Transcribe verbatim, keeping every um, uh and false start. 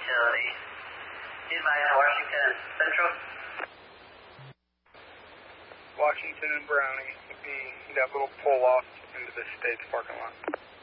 utility. Advise Washington Central. Washington and Brownie would be that little pull off into the state's parking lot.